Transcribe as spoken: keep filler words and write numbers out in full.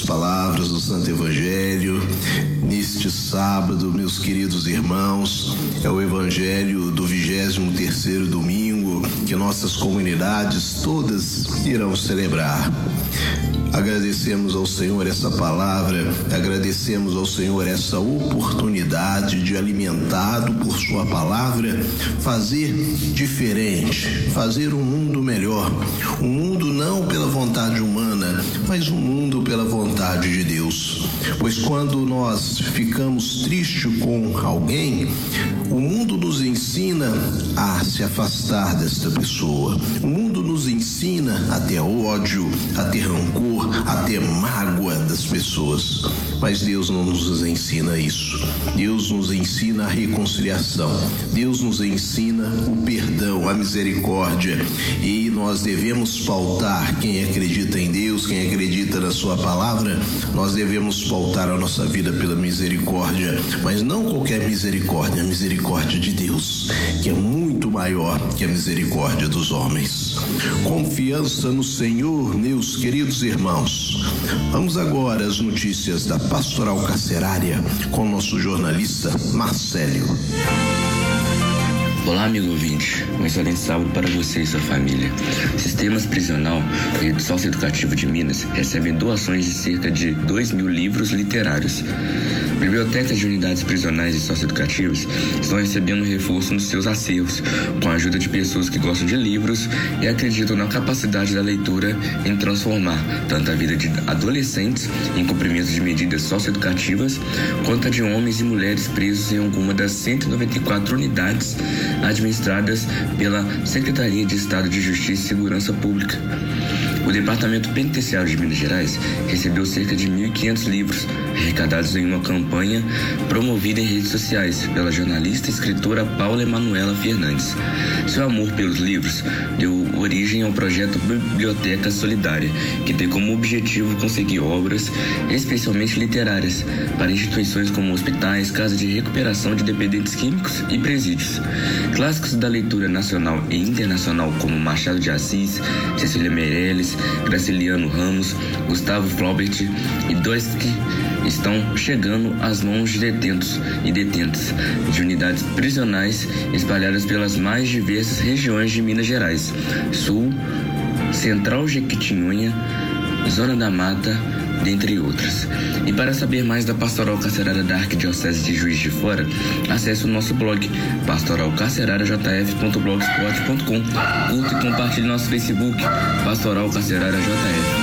palavras do Santo Evangelho. Neste sábado, meus queridos irmãos, é o Evangelho do vigésimo terceiro domingo que nossas comunidades todas irão celebrar. Agradecemos ao Senhor essa palavra, agradecemos ao Senhor essa oportunidade de, alimentado por sua palavra, fazer diferente, fazer um mundo melhor. Um mundo não pela vontade humana, mas um mundo pela vontade de Deus. Pois quando nós ficamos tristes com alguém, o mundo nos ensina a se afastar desta pessoa. O mundo nos ensina a ter ódio, a ter rancor, a ter mágoa das pessoas. Mas Deus não nos ensina isso. Deus nos ensina a reconciliação. Deus nos ensina o perdão, a misericórdia. E nós devemos pautar, quem acredita em Deus, quem acredita na sua palavra, nós devemos pautar a nossa vida pela misericórdia. Mas não qualquer misericórdia, a misericórdia de Deus, que é muito maior que a misericórdia dos homens. Confiança no Senhor, meus queridos irmãos. Vamos agora às notícias da Pastoral Carcerária com o nosso jornalista Marcélio. Olá, amigo ouvinte. Um excelente sábado para você e sua família. Sistemas Prisional e do Socioeducativo de Minas recebem doações de cerca de dois mil livros literários. Bibliotecas de unidades prisionais e socioeducativas estão recebendo reforço nos seus acervos, com a ajuda de pessoas que gostam de livros e acreditam na capacidade da leitura em transformar tanto a vida de adolescentes em cumprimento de medidas socioeducativas, quanto a de homens e mulheres presos em alguma das cento e noventa e quatro unidades administradas pela Secretaria de Estado de Justiça e Segurança Pública. O Departamento Penitenciário de Minas Gerais recebeu cerca de mil e quinhentos livros, arrecadados em uma campanha promovida em redes sociais pela jornalista e escritora Paula Emanuela Fernandes. Seu amor pelos livros deu origem ao projeto Biblioteca Solidária, que tem como objetivo conseguir obras, especialmente literárias, para instituições como hospitais, casas de recuperação de dependentes químicos e presídios. Clássicos da leitura nacional e internacional como Machado de Assis, Cecília Meirelles, Graciliano Ramos, Gustavo Flaubert e Dostoiévski estão chegando às mãos de detentos e detentas de unidades prisionais espalhadas pelas mais diversas regiões de Minas Gerais, Sul, Central Jequitinhonha, Zona da Mata, dentre outras. E para saber mais da Pastoral Carcerária da Arquidiocese de Juiz de Fora, acesse o nosso blog pastoral carcerária j f ponto blogspot ponto com. Curta e compartilhe nosso Facebook, Pastoral Carcerária J F.